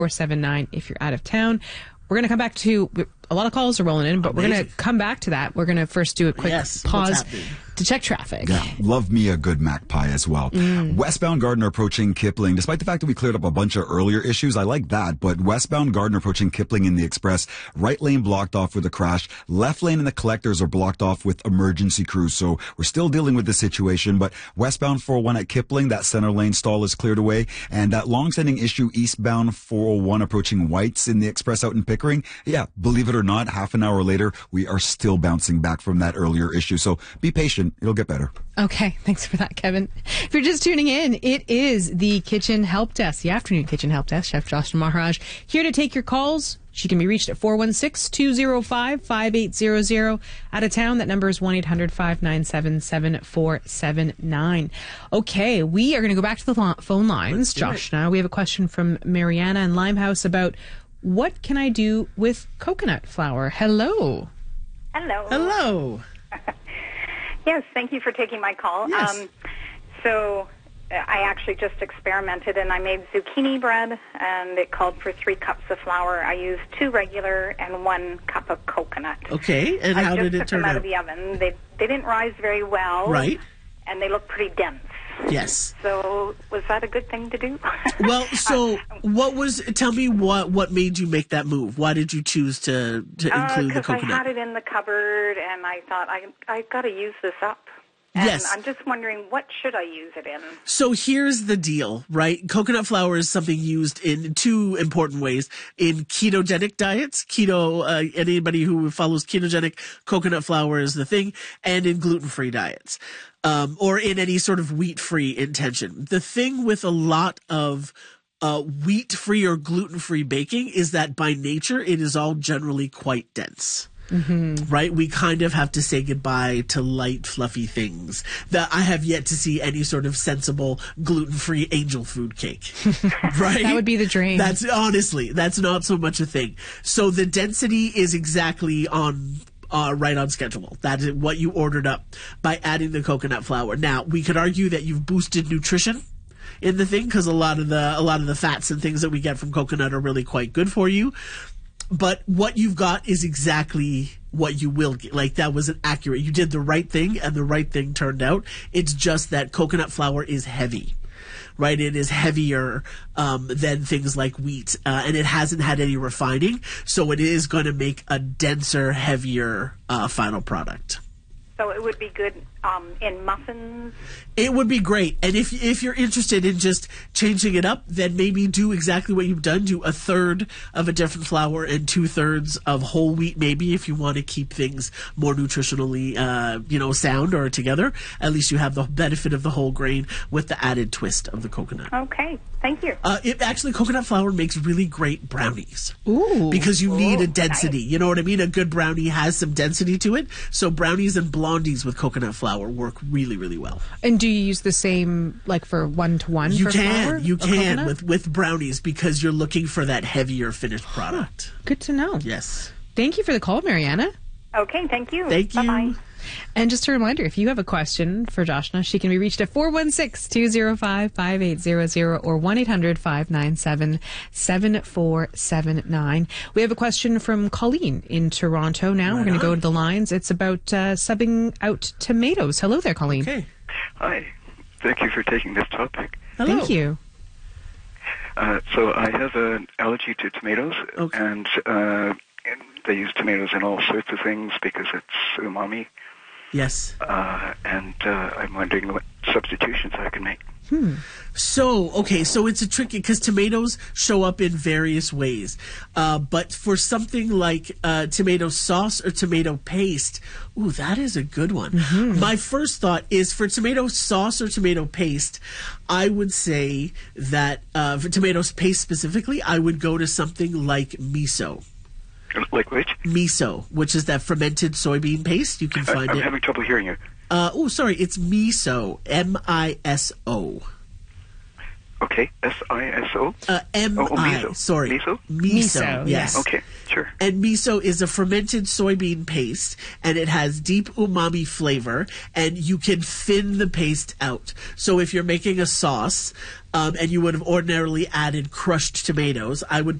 479 if you're out of town. We're going to come back to a lot of calls are rolling in, but we're going to come back to that. We're going to first do a quick pause to check traffic. Yeah, love me a good mac pie as well. Westbound Gardner approaching Kipling. Despite the fact that we cleared up a bunch of earlier issues, I like that. But westbound Gardner approaching Kipling in the express, right lane blocked off with a crash. Left lane and the collectors are blocked off with emergency crews. So we're still dealing with the situation. But westbound 401 at Kipling, that center lane stall is cleared away. And that long-standing issue eastbound 401 approaching Whites in the express out in Pickering. Yeah, believe it or not, half an hour later, we are still bouncing back from that earlier issue. So be patient. It'll get better. Okay. Thanks for that, Kevin. If you're just tuning in, it is the Kitchen Help Desk, the afternoon Kitchen Help Desk. Chef Joshna Maharaj here to take your calls. She can be reached at 416-205-5800. Out of town, that number is 1-800-597-7479. Okay, we are going to go back to the phone lines, Joshna. We have a question from Mariana in Limehouse about what can I do with coconut flour? Hello. Hello. Hello. Yes, thank you for taking my call. Yes. So I actually just experimented and I made zucchini bread, and it called for 3 cups of flour. I used 2 regular and 1 cup of coconut. Okay, and how did it turn I just took them out out? of the oven. They didn't rise very well. Right. And they look pretty dense. Yes. So was that a good thing to do? Well, so tell me what made you make that move? Why did you choose to include the coconut? Because I had it in the cupboard and I thought I got to use this up. And yes. I'm just wondering, what should I use it in? So here's the deal, right? Coconut flour is something used in 2 important ways. In ketogenic diets, anybody who follows ketogenic, coconut flour is the thing, and in gluten-free diets. Or in any sort of wheat-free intention. The thing with a lot of wheat-free or gluten-free baking is that by nature, it is all generally quite dense. Mm-hmm. Right? We kind of have to say goodbye to light, fluffy things. That I have yet to see any sort of sensible gluten-free angel food cake. Right? That would be the dream. That's not so much a thing. So the density is exactly right on schedule. That is what you ordered up by adding the coconut flour. Now, we could argue that you've boosted nutrition in the thing because a lot of the fats and things that we get from coconut are really quite good for you. But what you've got is exactly what you will get. Like, that was accurate. You did the right thing, and the right thing turned out. It's just that coconut flour is heavy, right? It is heavier than things like wheat, and it hasn't had any refining, so it is going to make a denser, heavier final product. So it would be good in muffins? It would be great. And if you're interested in just changing it up, then maybe do exactly what you've done. Do 1/3 of a different flour and 2/3 of whole wheat, maybe, if you want to keep things more nutritionally, sound or together. At least you have the benefit of the whole grain with the added twist of the coconut. Okay. Thank you. Coconut flour makes really great brownies. Ooh. Because you need a Nice. density. You know what I mean? A good brownie has some density to it. So brownies and blondies with coconut flour work really, really well. And do you use the same, like, for 1-to-1 You for flour? can Coconut? with brownies because you're looking for that heavier finished product. Good to know. Yes. Thank you for the call, Mariana. Okay, thank you. Thank you. Bye-bye. And just a reminder, if you have a question for Joshna, she can be reached at 416-205-5800 or 1-800-597-7479. We have a question from Colleen in Toronto now. We're going to go to the lines. It's about subbing out tomatoes. Hello there, Colleen. Okay. Hi. Thank you for taking this topic. Hello. Thank you. So I have an allergy to tomatoes, Okay. and they use tomatoes in all sorts of things because it's umami. Yes. And I'm wondering what substitutions I can make. So it's a tricky because tomatoes show up in various ways. But for something like tomato sauce or tomato paste, ooh, that is a good one. Mm-hmm. My first thought is for tomato sauce or tomato paste, I would say that for tomato paste specifically, I would go to something like miso. Like which? Miso, which is that fermented soybean paste. You can find I'm it. having trouble hearing you. It's miso. M-I-S-O. Okay, S-I-S-O? M-I. miso. Sorry. Miso? Miso, yes. yes. Okay, sure. And miso is a fermented soybean paste, and it has deep umami flavor, and you can thin the paste out. So if you're making a sauce, and you would have ordinarily added crushed tomatoes, I would